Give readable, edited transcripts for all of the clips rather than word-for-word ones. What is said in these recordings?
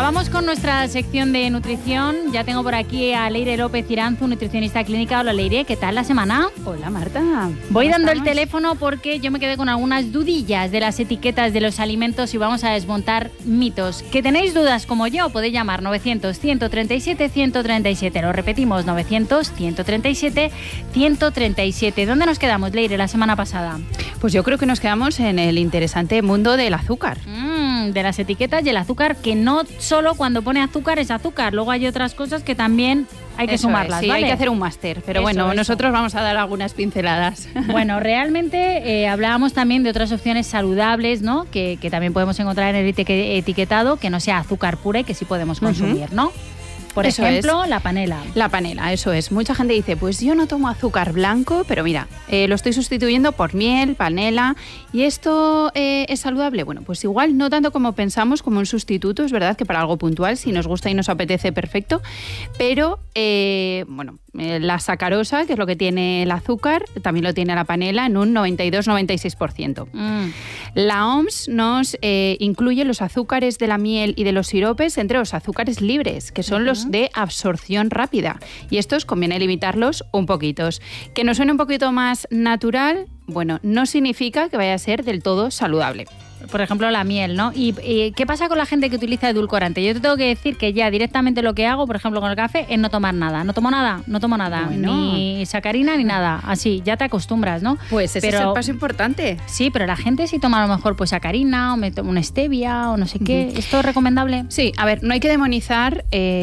vamos con nuestra sección de nutrición. Ya tengo por aquí a Leire López Iranzu, nutricionista clínica. Hola Leire, ¿qué tal la semana? Hola Marta. Voy dando el teléfono porque yo me quedé con algunas dudillas de las etiquetas de los alimentos y vamos a desmontar mitos. Que tenéis dudas como yo, podéis llamar 900-137-137. Lo repetimos, 900-137-137. ¿Dónde nos quedamos, Leire, la semana pasada? Pues yo creo que nos quedamos en el interesante mundo del azúcar. De las etiquetas y el azúcar, que no solo cuando pone azúcar es azúcar, luego hay otras cosas que también hay que sumarlas, sí, ¿vale? hay que hacer un máster, pero bueno, nosotros vamos a dar algunas pinceladas. Bueno, realmente hablábamos también de otras opciones saludables, ¿no? Que también podemos encontrar en el etiquetado, que no sea azúcar pura y que sí podemos consumir, ¿no? Por ejemplo, la panela. La panela, eso es. Mucha gente dice, pues yo no tomo azúcar blanco, pero mira, lo estoy sustituyendo por miel, panela, ¿y esto es saludable? Bueno, pues igual no tanto como pensamos, como un sustituto, es verdad que para algo puntual, si nos gusta y nos apetece, perfecto, pero la sacarosa, que es lo que tiene el azúcar, también lo tiene la panela en un 92-96%. La OMS nos incluye los azúcares de la miel y de los siropes entre los azúcares libres, que son los de absorción rápida. Y estos conviene limitarlos un poquito. Que nos suene un poquito más natural, bueno, no significa que vaya a ser del todo saludable. Por ejemplo, la miel, ¿no? ¿Y qué pasa con la gente que utiliza edulcorante? Yo te tengo que decir que ya directamente lo que hago, por ejemplo, con el café, es no tomar nada. No tomo nada. Bueno. Ni sacarina ni nada. Así, ya te acostumbras, ¿no? Pues ese es el paso importante. Sí, pero la gente sí toma a lo mejor pues sacarina o una stevia o no sé qué. ¿Esto es recomendable? Sí, a ver, no hay que demonizar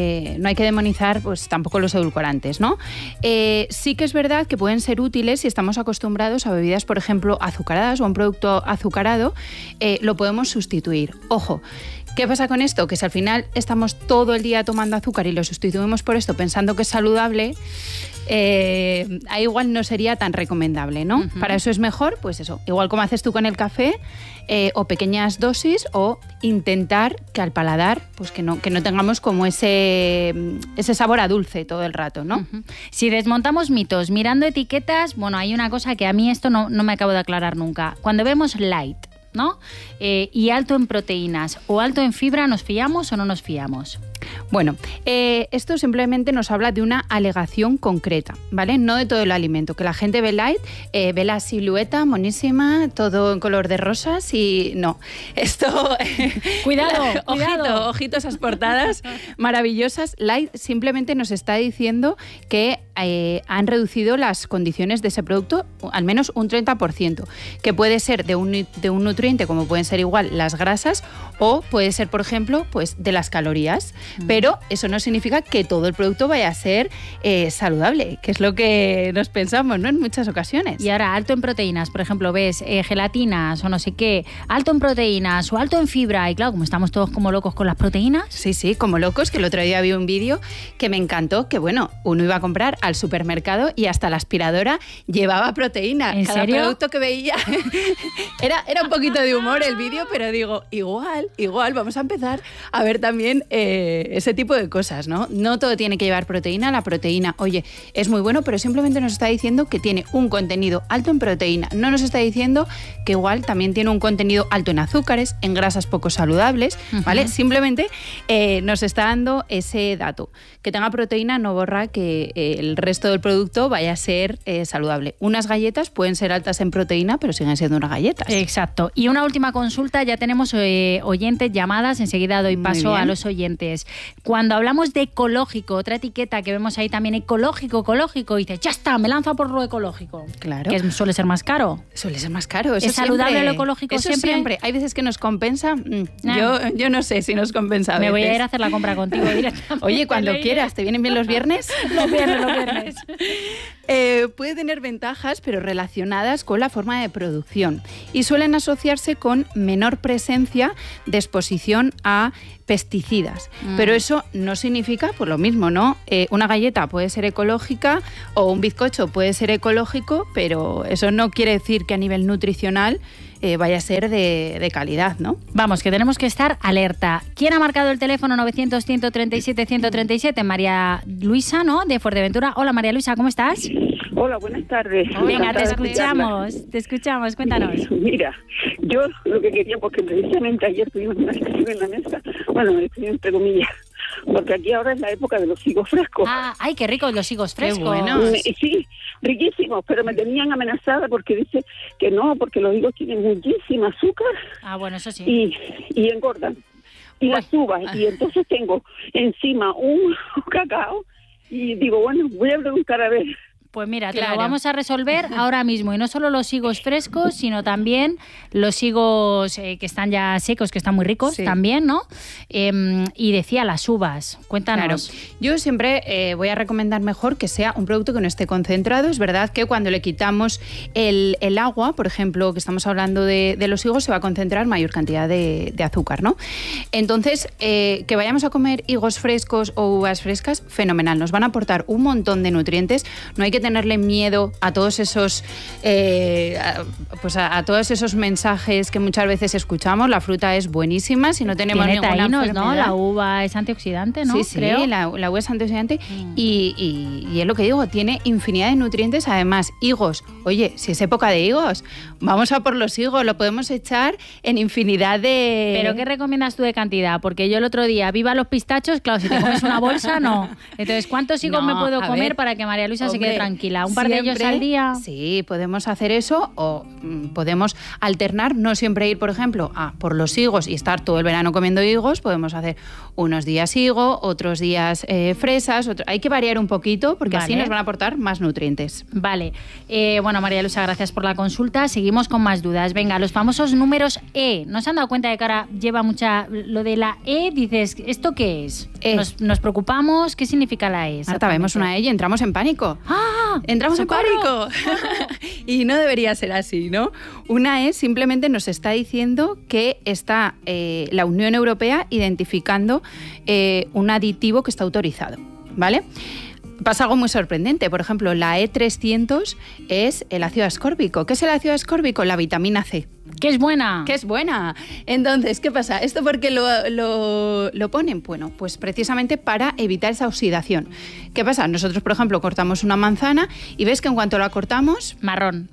pues tampoco los edulcorantes, ¿no? Sí que es verdad que pueden ser útiles si estamos acostumbrados a bebidas, por ejemplo, azucaradas o a un producto azucarado, lo podemos sustituir. Ojo, ¿qué pasa con esto? Que si al final estamos todo el día tomando azúcar y lo sustituimos por esto pensando que es saludable, ahí igual no sería tan recomendable, ¿no? Para eso es mejor, pues eso, igual como haces tú con el café, o pequeñas dosis, o intentar que al paladar, pues que no tengamos como ese sabor a dulce todo el rato, ¿no? Si desmontamos mitos mirando etiquetas, bueno, hay una cosa que a mí esto no me acabo de aclarar nunca. Cuando vemos light, ¿no? Y alto en proteínas o alto en fibra, ¿nos fiamos o no nos fiamos? Bueno, esto simplemente nos habla de una alegación concreta, ¿vale? No de todo el alimento. Que la gente ve light, ve la silueta monísima, todo en color de rosas y no. Esto... Cuidado. Ojito esas portadas maravillosas. Light simplemente nos está diciendo que han reducido las condiciones de ese producto al menos un 30%, que puede ser de un nutriente, como pueden ser igual las grasas, o puede ser, por ejemplo, pues de las calorías. Pero eso no significa que todo el producto vaya a ser saludable, que es lo que nos pensamos, ¿no? En muchas ocasiones. Y ahora, alto en proteínas, por ejemplo, ves gelatinas o no sé qué, alto en proteínas o alto en fibra, y claro, como estamos todos como locos con las proteínas. Sí, como locos, que el otro día vi un vídeo que me encantó, que bueno, uno iba a comprar al supermercado y hasta la aspiradora llevaba proteína. ¿En serio? Cada producto que veía era un poquito de humor el vídeo, pero digo, igual, vamos a empezar a ver también ese tipo de cosas, ¿no? No todo tiene que llevar proteína. La proteína, oye, es muy bueno, pero simplemente nos está diciendo que tiene un contenido alto en proteína. No nos está diciendo que igual también tiene un contenido alto en azúcares, en grasas poco saludables, ¿vale? Simplemente nos está dando ese dato. Que tenga proteína no borra que el resto del producto vaya a ser saludable. Unas galletas pueden ser altas en proteína, pero siguen siendo unas galletas. Exacto. Y una última consulta, ya tenemos oyentes, llamadas, enseguida doy paso a los oyentes. Cuando hablamos de ecológico, otra etiqueta que vemos ahí también, ecológico, y dices, ya está, me lanzo por lo ecológico. Claro. Que suele ser más caro. Suele ser más caro. Eso ¿Es saludable siempre, lo ecológico eso siempre? Hay veces que nos compensa. Yo no sé si nos compensa a veces. Me voy a ir a hacer la compra contigo directamente. Oye, cuando quieras, ¿te vienen bien los viernes? Los viernes. Puede tener ventajas, pero relacionadas con la forma de producción, y suelen asociarse con menor presencia de exposición a pesticidas. Pero eso no significa, pues lo mismo, ¿no? Una galleta puede ser ecológica o un bizcocho puede ser ecológico, pero eso no quiere decir que a nivel nutricional vaya a ser de calidad, ¿no? Vamos, que tenemos que estar alerta. ¿Quién ha marcado el teléfono 900-137-137? María Luisa, ¿no? De Fuerteventura. Hola, María Luisa, ¿cómo estás? Hola, buenas tardes. Venga, te escuchamos, cuéntanos. Mira, yo lo que quería, porque precisamente ayer tuvimos una discusión en la mesa, bueno, entre comillas, porque aquí ahora es la época de los higos frescos. ¡Ay, qué ricos los higos frescos! Qué buenos. Sí, riquísimos, pero me tenían amenazada porque dice que no, porque los higos tienen muchísima azúcar. Bueno, eso sí. Y engordan. Y las uvas. Y entonces tengo encima un cacao y digo, bueno, voy a preguntar a ver. Pues mira, te lo vamos a resolver ahora mismo. Y no solo los higos frescos, sino también los higos que están ya secos, que están muy ricos también, ¿no? Y decía las uvas. Cuéntanos. Claro. Yo siempre voy a recomendar mejor que sea un producto que no esté concentrado. Es verdad que cuando le quitamos el agua, por ejemplo, que estamos hablando de los higos, se va a concentrar mayor cantidad de azúcar, ¿no? Entonces, que vayamos a comer higos frescos o uvas frescas, fenomenal. Nos van a aportar un montón de nutrientes. No hay que tenerle miedo a todos esos a todos esos mensajes que muchas veces escuchamos. La fruta es buenísima si no tenemos ninguna enfermedad, ¿no? La uva es antioxidante, ¿no? Sí, creo. La uva es antioxidante y es lo que digo, tiene infinidad de nutrientes. Además, higos, oye, si es época de higos, vamos a por los higos, lo podemos echar en infinidad de... ¿Pero qué recomiendas tú de cantidad? Porque yo el otro día, viva los pistachos, claro, si te comes una bolsa, no. Entonces, ¿cuántos higos me puedo comer para que María Luisa se quede tranquila? ¿Un par de ellos al día? Sí, podemos hacer eso o podemos alternar, no siempre ir, por ejemplo, por los higos y estar todo el verano comiendo higos. Podemos hacer unos días higo, otros días fresas. Hay que variar un poquito porque así nos van a aportar más nutrientes. Vale. Bueno, María Luisa, gracias por la consulta. Seguimos con más dudas. Venga, los famosos números E. ¿No se han dado cuenta de que ahora lleva mucha... Lo de la E, dices, ¿esto qué es? Nos preocupamos. ¿Qué significa la E? Marta, vemos una E y entramos en pánico. Entramos en pánico. Y no debería ser así, ¿no? Una E simplemente nos está diciendo que está la Unión Europea identificando un aditivo que está autorizado, ¿vale? Pasa algo muy sorprendente. Por ejemplo, la E300 es el ácido ascórbico. ¿Qué es el ácido ascórbico? La vitamina C. ¡Que es buena! ¡Que es buena! Entonces, ¿qué pasa? ¿Esto por qué lo ponen? Bueno, pues precisamente para evitar esa oxidación. ¿Qué pasa? Nosotros, por ejemplo, cortamos una manzana y ves que en cuanto la cortamos... Marrón.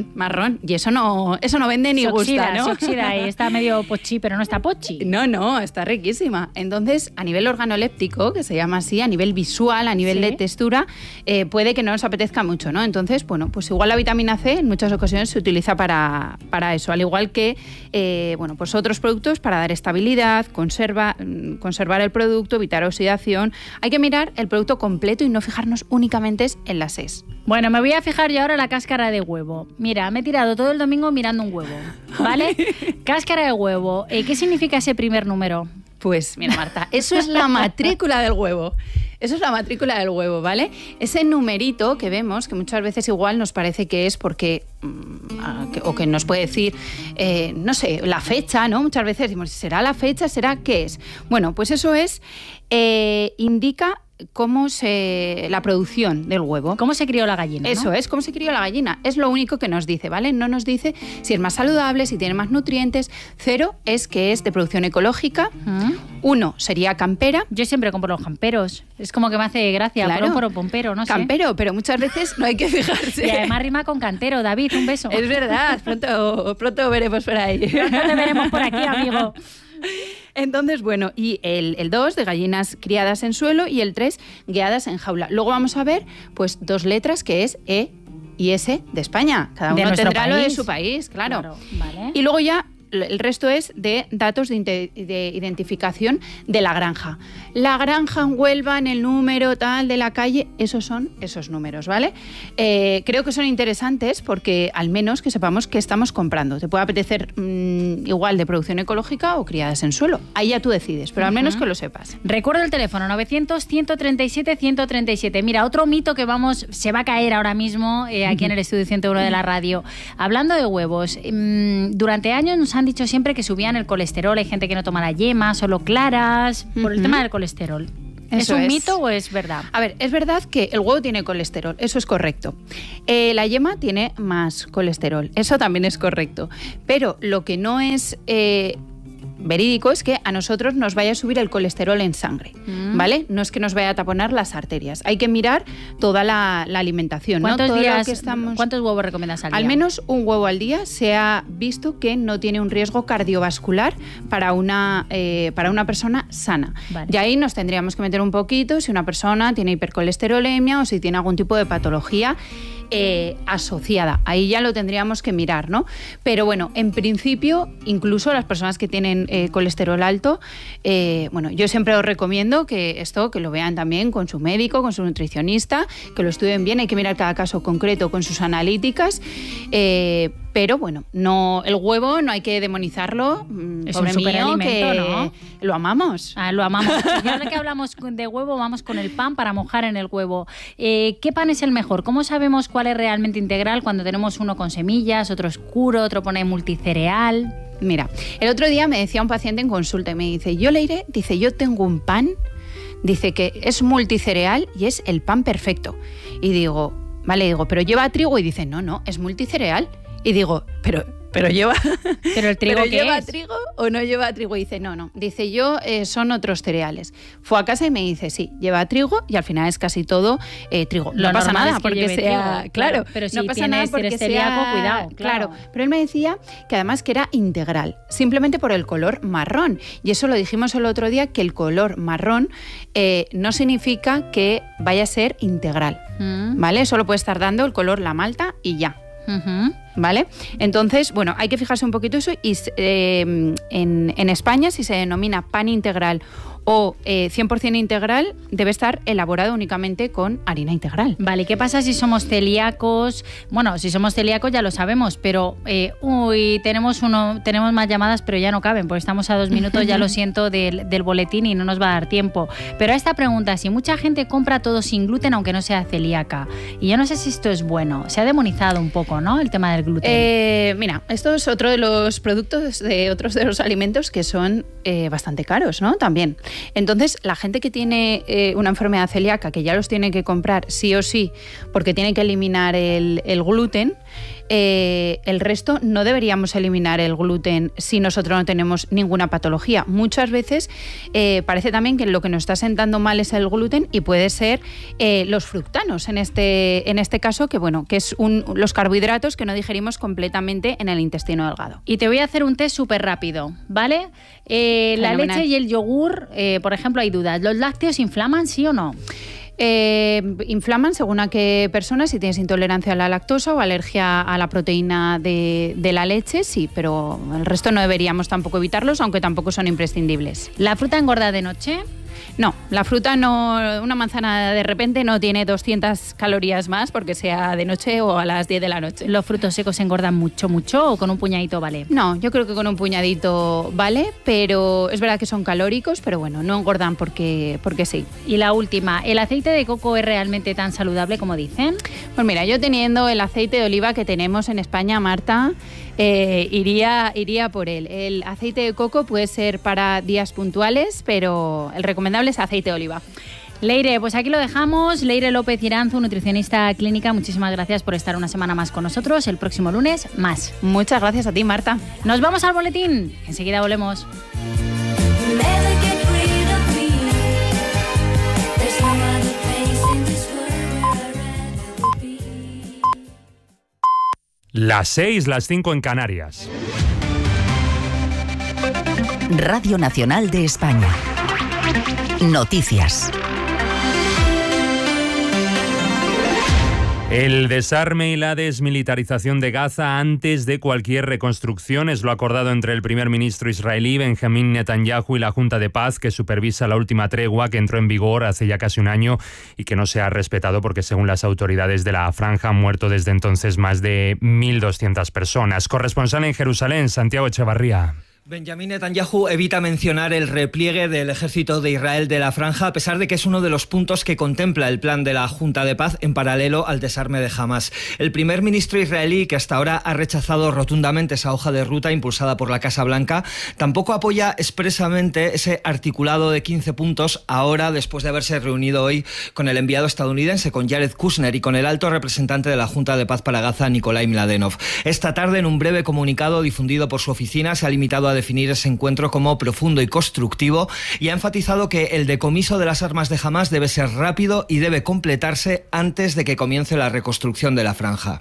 Y eso no vende ni gusta, ¿no? Se oxida y está medio pochi, pero no está pochi. No, está riquísima. Entonces, a nivel organoléptico, que se llama así, a nivel visual, a nivel de textura, puede que no nos apetezca mucho, ¿no? Entonces, bueno, pues igual la vitamina C en muchas ocasiones se utiliza para eso, al igual que pues otros productos para dar estabilidad, conservar el producto, evitar oxidación. Hay que mirar el producto completo y no fijarnos únicamente en las E's. Bueno, me voy a fijar yo ahora en la cáscara de huevo. Mira, me he tirado todo el domingo mirando un huevo, ¿vale? Cáscara de huevo. ¿Qué significa ese primer número? Pues mira, Marta, eso es la matrícula del huevo. Eso es la matrícula del huevo, ¿vale? Ese numerito que vemos, que muchas veces igual nos parece que es porque... o que nos puede decir, no sé, la fecha, ¿no? Muchas veces decimos, ¿será la fecha? ¿Será qué es? Bueno, pues eso es... indica la producción del huevo. ¿Cómo se crió la gallina? Eso es, cómo se crió la gallina. Es lo único que nos dice, ¿vale? No nos dice si es más saludable, si tiene más nutrientes. 0 es que es de producción ecológica. 1 sería campera. Yo siempre compro los camperos. Es como que me hace gracia. Claro. Por pompero, no sé. Campero, pero muchas veces no hay que fijarse. Y además rima con cantero. David, un beso. Es verdad, pronto veremos por ahí. Pronto te veremos por aquí, amigo. Entonces, bueno, y el 2 de gallinas criadas en suelo y el 3 guiadas en jaula. Luego vamos a ver, pues, 2 letras que es E y S de España. Cada uno tendrá lo de su país, claro. Vale. Y luego ya el resto es de datos de identificación de la granja. La granja en Huelva, en el número tal de la calle, esos son esos números, ¿vale? Creo que son interesantes porque al menos que sepamos qué estamos comprando. Te puede apetecer igual de producción ecológica o criadas en suelo. Ahí ya tú decides, pero al menos que lo sepas. Recuerdo el teléfono 900-137-137. Mira, otro mito que se va a caer ahora mismo aquí en el Estudio 101 de la radio. Hablando de huevos, durante años nos han dicho siempre que subían el colesterol. Hay gente que no toma la yema, solo claras, por el tema del colesterol. ¿Es un mito o es verdad? A ver, es verdad que el huevo tiene colesterol, eso es correcto. La yema tiene más colesterol, eso también es correcto. Pero lo que no es verídico es que a nosotros nos vaya a subir el colesterol en sangre, ¿vale? No es que nos vaya a taponar las arterias. Hay que mirar toda la alimentación, ¿no? ¿Cuántos huevos recomiendas al día? Al menos un huevo al día. Se ha visto que no tiene un riesgo cardiovascular para una persona sana. Vale. Y ahí nos tendríamos que meter un poquito si una persona tiene hipercolesterolemia o si tiene algún tipo de patología asociada. Ahí ya lo tendríamos que mirar, ¿no? Pero bueno, en principio, incluso las personas que tienen colesterol alto, bueno, yo siempre os recomiendo que lo vean también con su médico, con su nutricionista, que lo estudien bien. Hay que mirar cada caso concreto con sus analíticas. Pero bueno, el huevo no hay que demonizarlo. Es un superalimento, ¿no? Lo amamos. Lo amamos. Y ahora que hablamos de huevo, vamos con el pan para mojar en el huevo. ¿Qué pan es el mejor? ¿Cómo sabemos cuál es realmente integral cuando tenemos uno con semillas, otro oscuro, otro pone multicereal? Mira, el otro día me decía un paciente en consulta y me dice, yo tengo un pan, dice que es multicereal y es el pan perfecto. Y digo, ¿pero lleva trigo? Y dice, no, es multicereal. Y digo, pero lleva... ¿Pero el trigo qué lleva es? ¿Trigo o no lleva trigo? Y dice, no. Dice, son otros cereales. Fue a casa y me dice, sí, lleva trigo y al final es casi todo trigo. No pasa nada porque sea... Trigo, claro, pero si no pasa nada porque eres celíaco, cuidado. Claro, pero él me decía que además que era integral, simplemente por el color marrón. Y eso lo dijimos el otro día, que el color marrón no significa que vaya a ser integral, ¿vale? Solo puede estar dando el color la malta y ya. ¿Vale? Entonces, bueno, hay que fijarse un poquito eso y en España, si se denomina pan integral o 100% integral, debe estar elaborado únicamente con harina integral. Vale, ¿qué pasa si somos celíacos? Bueno, si somos celíacos ya lo sabemos, pero tenemos más llamadas, pero ya no caben, porque estamos a 2 minutos, ya lo siento, del boletín y no nos va a dar tiempo. Pero a esta pregunta, si mucha gente compra todo sin gluten, aunque no sea celíaca, y yo no sé si esto es bueno, se ha demonizado un poco, ¿no?, el tema del gluten. Mira, esto es otro de los productos de otros de los alimentos que son bastante caros, ¿no?, también. Entonces, la gente que tiene una enfermedad celíaca, que ya los tiene que comprar sí o sí, porque tiene que eliminar el gluten, el resto no deberíamos eliminar el gluten si nosotros no tenemos ninguna patología. Muchas veces parece también que lo que nos está sentando mal es el gluten y puede ser los fructanos en este caso, que bueno, que es los carbohidratos que no digerimos completamente en el intestino delgado. Y te voy a hacer un test súper rápido, ¿vale? La leche y el yogur, por ejemplo, hay dudas. ¿Los lácteos inflaman, sí o no? Inflaman según a qué persona, si tienes intolerancia a la lactosa o alergia a la proteína de la leche, sí, pero el resto no deberíamos tampoco evitarlos, aunque tampoco son imprescindibles. ¿La fruta engorda de noche? No, la fruta no, una manzana de repente no tiene 200 calorías más porque sea de noche o a las 10 de la noche. ¿Los frutos secos engordan mucho o con un puñadito vale? No, yo creo que con un puñadito vale, pero es verdad que son calóricos, pero bueno, no engordan porque sí. Y la última, ¿el aceite de coco es realmente tan saludable como dicen? Pues mira, yo teniendo el aceite de oliva que tenemos en España, Marta, iría por él. El aceite de coco puede ser para días puntuales, pero el recomendable es aceite de oliva. Leire, pues aquí lo dejamos. Leire López Iranzu, nutricionista clínica, muchísimas gracias por estar una semana más con nosotros. El próximo lunes, más. Muchas gracias a ti, Marta. Nos vamos al boletín. Enseguida volvemos. Las 6, las 5 en Canarias. Radio Nacional de España. Noticias. El desarme y la desmilitarización de Gaza antes de cualquier reconstrucción es lo acordado entre el primer ministro israelí Benjamín Netanyahu y la Junta de Paz que supervisa la última tregua que entró en vigor hace ya casi un año y que no se ha respetado porque según las autoridades de la franja han muerto desde entonces más de 1.200 personas. Corresponsal en Jerusalén, Santiago Echevarría. Benjamín Netanyahu evita mencionar el repliegue del ejército de Israel de la franja, a pesar de que es uno de los puntos que contempla el plan de la Junta de Paz en paralelo al desarme de Hamás. El primer ministro israelí, que hasta ahora ha rechazado rotundamente esa hoja de ruta impulsada por la Casa Blanca, tampoco apoya expresamente ese articulado de 15 puntos ahora, después de haberse reunido hoy con el enviado estadounidense, con Jared Kushner, y con el alto representante de la Junta de Paz para Gaza, Nikolai Mladenov. Esta tarde, en un breve comunicado difundido por su oficina, se ha limitado a definir ese encuentro como profundo y constructivo y ha enfatizado que el decomiso de las armas de Hamás debe ser rápido y debe completarse antes de que comience la reconstrucción de la franja.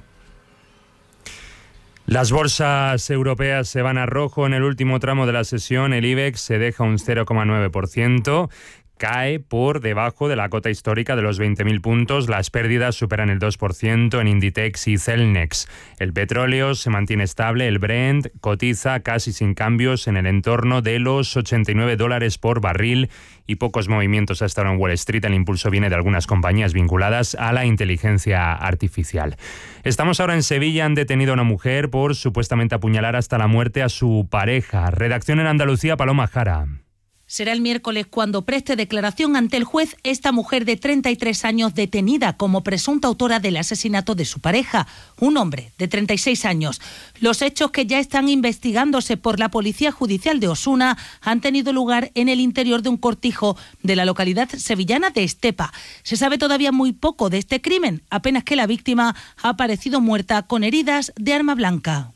Las bolsas europeas se van a rojo en el último tramo de la sesión. El IBEX se deja un 0,9%. Cae por debajo de la cota histórica de los 20.000 puntos. Las pérdidas superan el 2% en Inditex y Celnex. El petróleo se mantiene estable. El Brent cotiza casi sin cambios en el entorno de los $89 por barril y pocos movimientos hasta ahora en Wall Street. El impulso viene de algunas compañías vinculadas a la inteligencia artificial. Estamos ahora en Sevilla. Han detenido a una mujer por supuestamente apuñalar hasta la muerte a su pareja. Redacción en Andalucía, Paloma Jara. Será el miércoles cuando preste declaración ante el juez esta mujer de 33 años detenida como presunta autora del asesinato de su pareja, un hombre de 36 años. Los hechos, que ya están investigándose por la Policía Judicial de Osuna, han tenido lugar en el interior de un cortijo de la localidad sevillana de Estepa. Se sabe todavía muy poco de este crimen, apenas que la víctima ha aparecido muerta con heridas de arma blanca.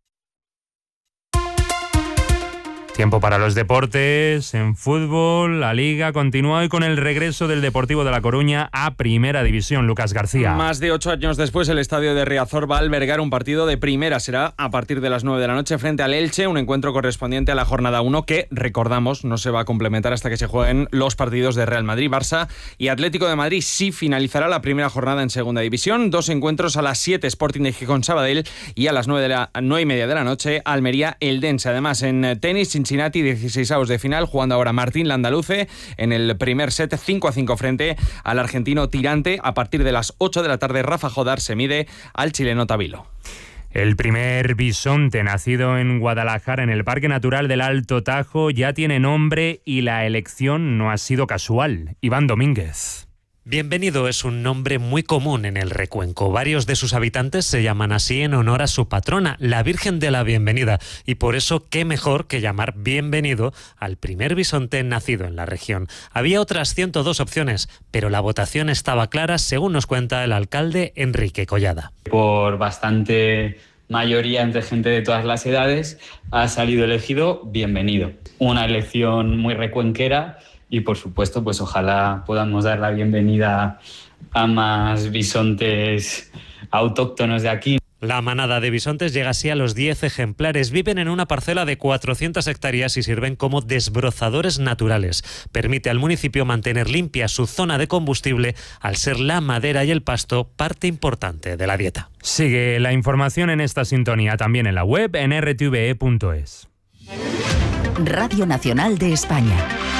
Tiempo para los deportes. En fútbol, la Liga continúa hoy con el regreso del Deportivo de La Coruña a Primera División. Lucas García. Más de 8 años después, el estadio de Riazor va a albergar un partido de primera. Será a partir de las 9 de la noche frente al Elche, un encuentro correspondiente a la jornada 1 que, recordamos, no se va a complementar hasta que se jueguen los partidos de Real Madrid, Barça y Atlético de Madrid. Sí finalizará la primera jornada en Segunda División. 2 encuentros: a las 7 Sporting de Gijón Sabadell y a las 9:30 de la noche Almería Eldense. Además, en tenis, Cincinnati, 16avos de final, jugando ahora Martín Landaluce en el primer set, 5-5 frente al argentino Tirante. A partir de las 8 de la tarde, Rafa Jodar se mide al chileno Tavilo. El primer bisonte nacido en Guadalajara, en el Parque Natural del Alto Tajo, ya tiene nombre y la elección no ha sido casual. Iván Domínguez. Bienvenido es un nombre muy común en el Recuenco. Varios de sus habitantes se llaman así en honor a su patrona, la Virgen de la Bienvenida, y por eso qué mejor que llamar bienvenido al primer bisonte nacido en la región. Había otras 102 opciones, pero la votación estaba clara, según nos cuenta el alcalde Enrique Collada. Por bastante mayoría entre gente de todas las edades ha salido elegido bienvenido. Una elección muy recuenquera. Y por supuesto, pues ojalá podamos dar la bienvenida a más bisontes autóctonos de aquí. La manada de bisontes llega así a los 10 ejemplares. Viven en una parcela de 400 hectáreas y sirven como desbrozadores naturales. Permite al municipio mantener limpia su zona de combustible, al ser la madera y el pasto parte importante de la dieta. Sigue la información en esta sintonía, también en la web en rtve.es. Radio Nacional de España.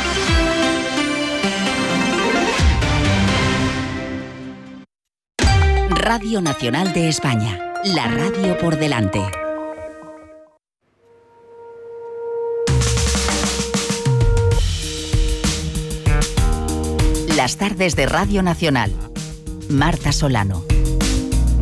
Radio Nacional de España, la radio por delante. Las tardes de Radio Nacional. Marta Solano.